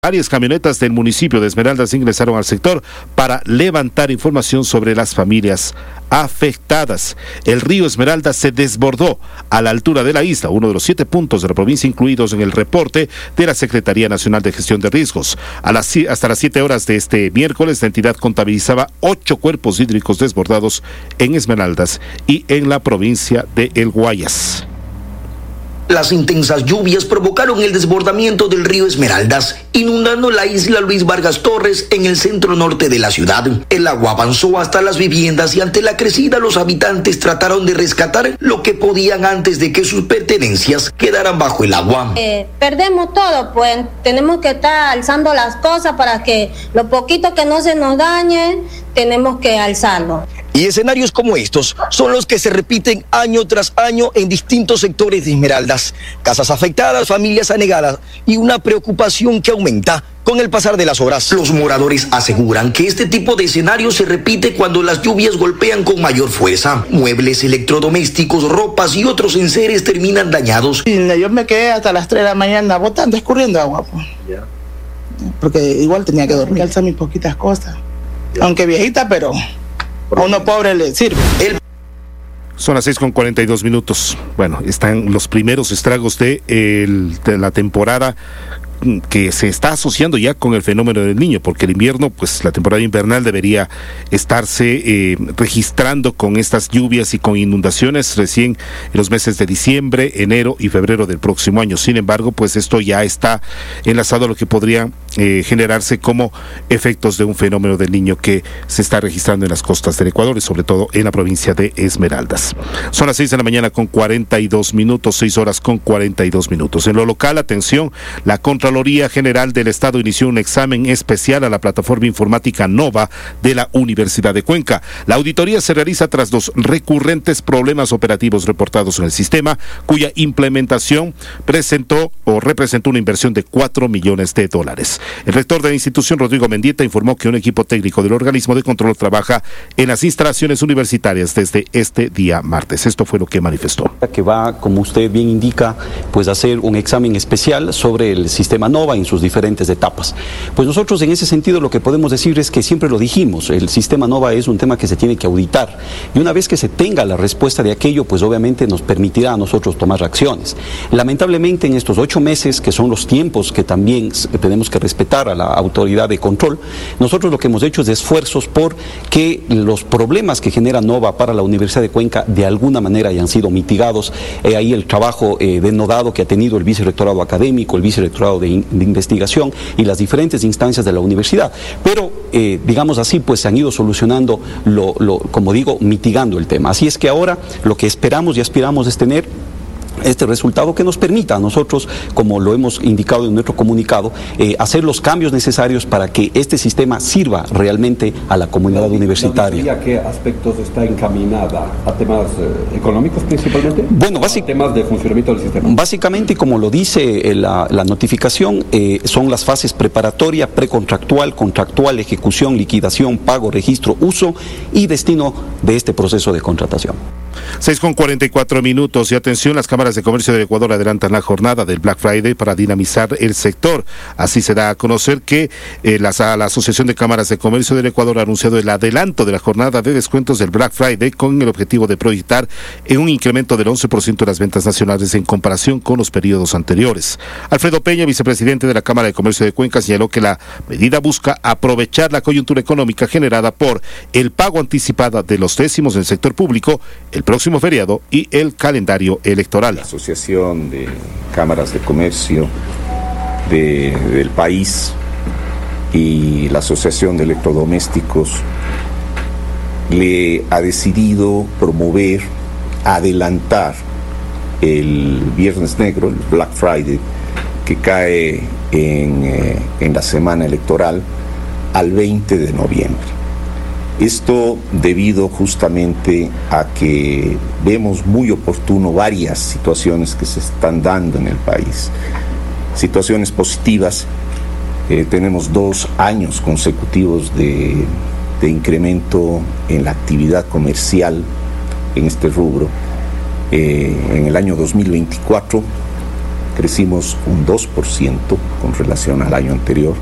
Varias camionetas del municipio de Esmeraldas ingresaron al sector para levantar información sobre las familias afectadas. El río Esmeralda se desbordó a la altura de la isla, uno de los 7 puntos de la provincia incluidos en el reporte de la Secretaría Nacional de Gestión de Riesgos. Hasta las 7 horas de este miércoles, la entidad contabilizaba 8 cuerpos hídricos desbordados en Esmeraldas y en la provincia de El Guayas. Las intensas lluvias provocaron el desbordamiento del río Esmeraldas, inundando la isla Luis Vargas Torres en el centro norte de la ciudad. El agua avanzó hasta las viviendas y ante la crecida los habitantes trataron de rescatar lo que podían antes de que sus pertenencias quedaran bajo el agua. Perdemos todo, pues tenemos que estar alzando las cosas para que lo poquito que no se nos dañe, tenemos que alzarlo. Y escenarios como estos son los que se repiten año tras año en distintos sectores de Esmeraldas. Casas afectadas, familias anegadas y una preocupación que aumenta con el pasar de las horas. Los moradores aseguran que este tipo de escenario se repite cuando las lluvias golpean con mayor fuerza. Muebles, electrodomésticos, ropas y otros enseres terminan dañados. Yo me quedé hasta las 3 de la mañana botando, escurriendo agua. Porque igual tenía que dormir, alzar mis poquitas cosas. Aunque viejita, pero a uno pobre le sirve. Son las 6:42. Bueno, están los primeros estragos de la temporada que se está asociando ya con el fenómeno del Niño, porque el invierno, pues la temporada invernal debería estarse registrando con estas lluvias y con inundaciones recién en los meses de diciembre, enero y febrero del próximo año. Sin embargo, pues esto ya está enlazado a lo que podría generarse como efectos de un fenómeno del Niño que se está registrando en las costas del Ecuador y sobre todo en la provincia de Esmeraldas. Son las 6:42, 6 horas con 42 minutos. En lo local, atención, la Contraloría General del Estado inició un examen especial a la plataforma informática Nova de la Universidad de Cuenca. La auditoría se realiza tras los recurrentes problemas operativos reportados en el sistema, cuya implementación representó una inversión de $4 millones. El rector de la institución, Rodrigo Mendieta, informó que un equipo técnico del organismo de control trabaja en las instalaciones universitarias desde este día martes. Esto fue lo que manifestó. Que va, como usted bien indica, pues a hacer un examen especial sobre el sistema Nova en sus diferentes etapas. Pues nosotros en ese sentido lo que podemos decir es que siempre lo dijimos, el sistema Nova es un tema que se tiene que auditar y una vez que se tenga la respuesta de aquello, pues obviamente nos permitirá a nosotros tomar acciones. Lamentablemente en estos 8 meses, que son los tiempos que también tenemos que respetar a la autoridad de control, nosotros lo que hemos hecho es esfuerzos por que los problemas que genera Nova para la Universidad de Cuenca de alguna manera hayan sido mitigados. Ahí el trabajo denodado que ha tenido el vicerrectorado académico, el vicerrectorado de investigación y las diferentes instancias de la universidad. Pero, digamos así, pues se han ido solucionando, como digo, mitigando el tema. Así es que ahora lo que esperamos y aspiramos es tener este resultado que nos permita a nosotros, como lo hemos indicado en nuestro comunicado, hacer los cambios necesarios para que este sistema sirva realmente a la comunidad universitaria. ¿A qué aspectos está encaminada? ¿A temas económicos principalmente? Bueno, ¿A temas de funcionamiento del sistema? Básicamente, como lo dice la notificación, son las fases preparatoria, precontractual, contractual, ejecución, liquidación, pago, registro, uso y destino de este proceso de contratación. 6:44 y atención, las cámaras de comercio del Ecuador adelantan la jornada del Black Friday para dinamizar el sector. Así se da a conocer que la Asociación de Cámaras de Comercio del Ecuador ha anunciado el adelanto de la jornada de descuentos del Black Friday con el objetivo de proyectar en un incremento del 11% de las ventas nacionales en comparación con los periodos anteriores. Alfredo Peña, vicepresidente de la Cámara de Comercio de Cuenca, señaló que la medida busca aprovechar la coyuntura económica generada por el pago anticipado de los décimos del sector público, el próximo feriado y el calendario electoral. La Asociación de Cámaras de Comercio del país y la Asociación de Electrodomésticos le ha decidido promover, adelantar el Viernes Negro, el Black Friday, que cae en la semana electoral, al 20 de noviembre. Esto debido justamente a que vemos muy oportuno varias situaciones que se están dando en el país. Situaciones positivas, tenemos 2 años consecutivos de incremento en la actividad comercial en este rubro. En el año 2024 crecimos un 2% con relación al año anterior.